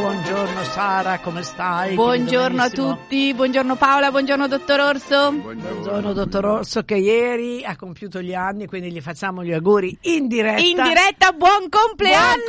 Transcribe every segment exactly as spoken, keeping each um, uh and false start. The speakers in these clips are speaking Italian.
Buongiorno Sara, come stai? Buongiorno a tutti, buongiorno Paola, buongiorno dottor Orso. Buongiorno. Buongiorno dottor Orso, che ieri ha compiuto gli anni, quindi gli facciamo gli auguri in diretta. In diretta, buon compleanno!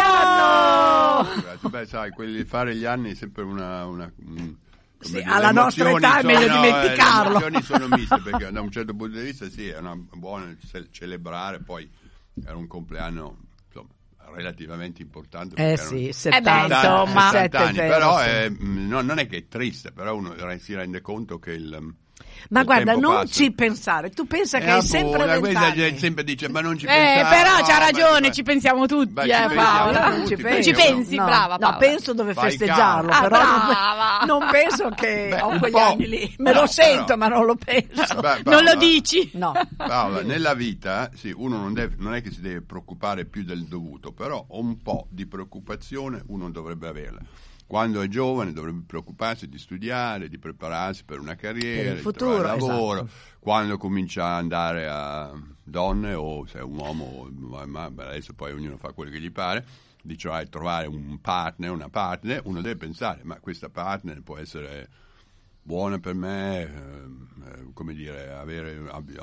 Buon compleanno! Beh, sai, quelli di fare gli anni è sempre una... una sì, alla nostra età è meglio sono, dimenticarlo. Le emozioni sono miste, perché da un certo punto di vista sì, è una buona celebrare, poi era un compleanno relativamente importante, eh sì, settanta, insomma, settanta anni, però è, no, non è che è triste, però uno si rende conto che il ma il guarda, non passa. Ci pensare, tu pensa che eh, hai sempre vent'anni. La gente sempre dice ma non ci eh, pensare, però no, c'ha ragione, beh, ci pensiamo tutti, beh, eh, ci Paola, tutti, ci non ci pensi, no, brava Paola. No, penso dove Fai festeggiarlo, caro. però Ah, non, non penso che beh, ho quegli po'. anni lì, me No, lo sento, però. ma non lo penso. Beh, Paola, non lo dici? No. Paola, nella vita sì, uno non, deve, non è che si deve preoccupare più del dovuto, però un po' di preoccupazione uno dovrebbe averla. Quando è giovane dovrebbe preoccuparsi di studiare, di prepararsi per una carriera, per il futuro, di trovare lavoro. esatto. Quando comincia ad andare a donne o se è un uomo, ma adesso poi ognuno fa quello che gli pare, di cioè trovare un partner, una partner, uno deve pensare, ma questa partner può essere buona per me, eh, come dire, avere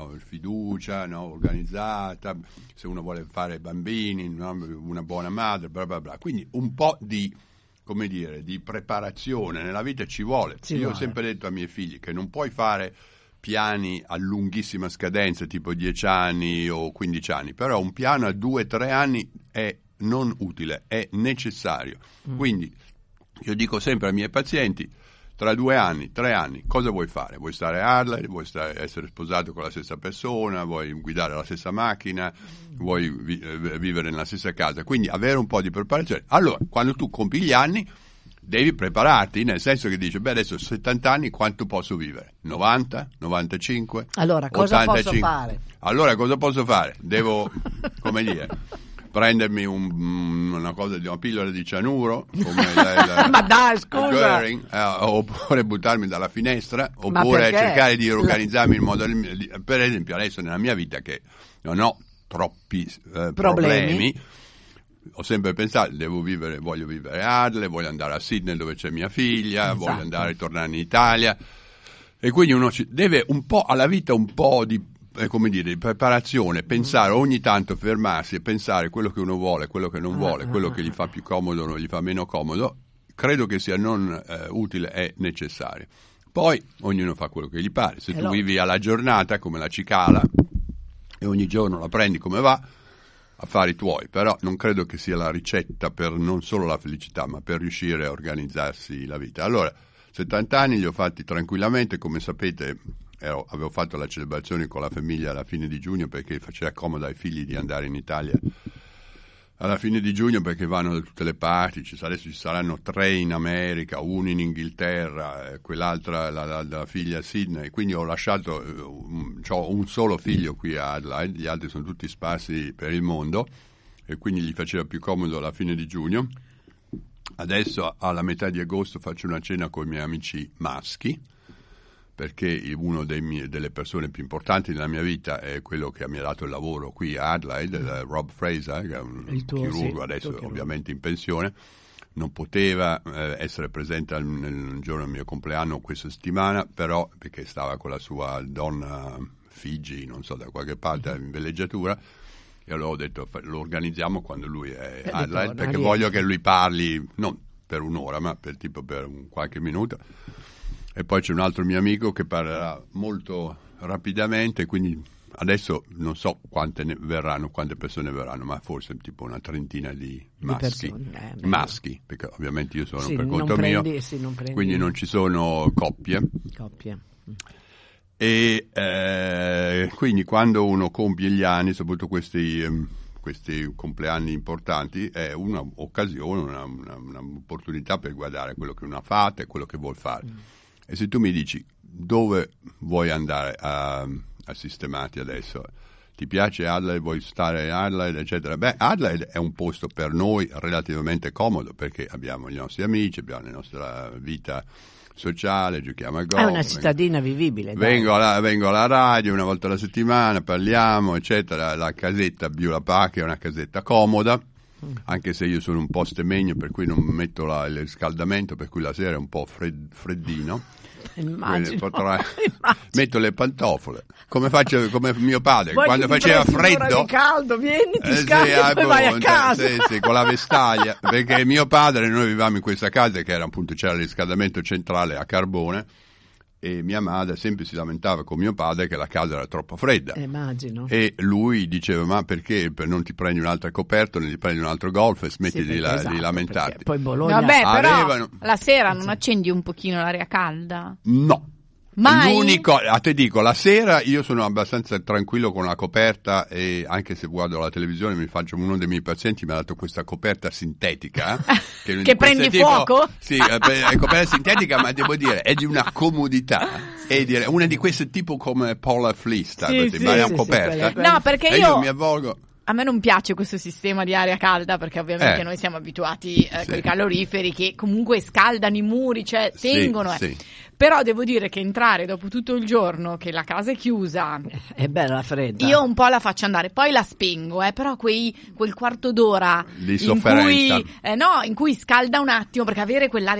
fiducia, no, organizzata, se uno vuole fare bambini, no, una buona madre, bla bla bla. Quindi un po' di, come dire, di preparazione nella vita ci vuole. Ci Io vuole. ho sempre detto ai miei figli che non puoi fare piani a lunghissima scadenza, tipo dieci anni o quindici anni, però un piano a due tre anni è non utile, è necessario. Mm. Quindi io dico sempre ai miei pazienti, tra due anni, tre anni, cosa vuoi fare? Vuoi stare a Harley? Vuoi stare, essere sposato con la stessa persona? Vuoi guidare la stessa macchina? Vuoi vi, eh, vivere nella stessa casa? Quindi avere un po' di preparazione. Allora, quando tu compi gli anni, devi prepararti, nel senso che dici, beh, adesso ho settanta anni, quanto posso vivere? novanta? novantacinque? Allora, cosa ottantacinque? posso fare? Allora, cosa posso fare? Devo, come dire, prendermi un, una cosa di una pillola di cianuro, come la, la, ma dai, scusa, Göring, eh, oppure buttarmi dalla finestra, oppure cercare di organizzarmi in modo, per esempio adesso nella mia vita che non ho troppi eh, problemi. problemi ho sempre pensato, devo vivere, voglio vivere a Adelaide, voglio andare a Sydney dove c'è mia figlia, esatto. Voglio andare a tornare in Italia, e quindi uno ci deve un po' alla vita un po' di, eh, come dire, di preparazione, pensare ogni tanto, fermarsi e pensare quello che uno vuole, quello che non vuole, quello che gli fa più comodo, non gli fa meno comodo. Credo che sia non eh, utile e necessario. Poi ognuno fa quello che gli pare. Se tu Hello. vivi alla giornata come la cicala e ogni giorno la prendi come va, affari tuoi, però non credo che sia la ricetta per non solo la felicità, ma per riuscire a organizzarsi la vita. Allora, settanta anni li ho fatti tranquillamente, come sapete ero, avevo fatto la celebrazione con la famiglia alla fine di giugno perché faceva comodo ai figli di andare in Italia alla fine di giugno, perché vanno da tutte le parti, ci, adesso ci saranno tre in America, uno in Inghilterra, eh, quell'altra la, la, la figlia a Sydney, quindi ho lasciato, eh, un, c'ho un solo figlio qui a Adelaide, gli altri sono tutti sparsi per il mondo e quindi gli faceva più comodo alla fine di giugno. Adesso alla metà di agosto faccio una cena con i miei amici maschi, perché uno dei miei, delle persone più importanti nella mia vita è quello che mi ha dato il lavoro qui a Adelaide, mm. Rob Fraser, che è un il tuo, chirurgo, sì, adesso chirurgo. Ovviamente in pensione, non poteva eh, essere presente al, nel giorno del mio compleanno questa settimana, però perché stava con la sua donna Figi, non so, da qualche parte in villeggiatura, e allora ho detto lo organizziamo quando lui è a Adelaide, perché voglio che lui parli, non per un'ora, ma per tipo per un qualche minuto. E poi c'è un altro mio amico che parlerà molto rapidamente, quindi adesso non so quante ne verranno, quante persone verranno, ma forse tipo una trentina di maschi, di eh, maschi, perché ovviamente io sono sì, per conto non mio, prendi, sì, non prendi. Quindi non ci sono coppie. Coppie. E eh, quindi quando uno compie gli anni, soprattutto questi, um, questi compleanni importanti, è un'occasione, una, una, un'opportunità per guardare quello che uno ha fatto e quello che vuol fare. Mm. E se tu mi dici dove vuoi andare a, a sistemarti adesso, ti piace Adelaide, vuoi stare in Adelaide, eccetera, beh, Adelaide è un posto per noi relativamente comodo perché abbiamo i nostri amici, abbiamo la nostra vita sociale, giochiamo a golf. È una cittadina vengo, vivibile. Vengo alla, vengo alla radio una volta alla settimana, parliamo, eccetera. La casetta Beulah Park è una casetta comoda, anche se io sono un po' stemegno, per cui non metto la, il riscaldamento, per cui la sera è un po' fred, freddino. Immagino, Potrà... immagino. Metto le pantofole, come faccio come mio padre. Vuoi quando che ti faceva prendi un'ora freddo di caldo, vieni, ti eh, scaldi sì, e poi vai a appunto, casa. sì, sì, con la vestaglia, perché mio padre, noi vivevamo in questa casa che era appunto, c'era il riscaldamento centrale a carbone, e mia madre sempre si lamentava con mio padre che la casa era troppo fredda. Eh, immagino. E lui diceva: ma perché non ti prendi un'altra coperta, non ti prendi un altro golf e smetti Sì, di, la, esatto, di lamentarti? perché poi Bologna Vabbè, però Avevano- la sera non accendi un pochino l'aria calda? No. Mai? L'unico, a te dico, la sera io sono abbastanza tranquillo con la coperta, e anche se guardo la televisione mi faccio, uno dei miei pazienti mi ha dato questa coperta sintetica Che di prende questo tipo- fuoco? Sì, è coperta sintetica, ma devo dire è di una comodità, è di, una di queste tipo come Polar Fleece, Sì, sì, sì, ma è sì, coperta. sì, quella- No, perché E io... io mi avvolgo. A me non piace questo sistema di aria calda, perché ovviamente Eh. noi siamo abituati eh, Sì. con i caloriferi che comunque scaldano i muri, cioè Sì, tengono. eh. sì. Però devo dire che entrare dopo tutto il giorno, che la casa è chiusa, È bella fredda. io un po' la faccio andare, poi la spengo, eh, però quei, quel quarto d'ora Di in sofferenza. cui, eh, no, in cui scalda un attimo, perché avere quell'aria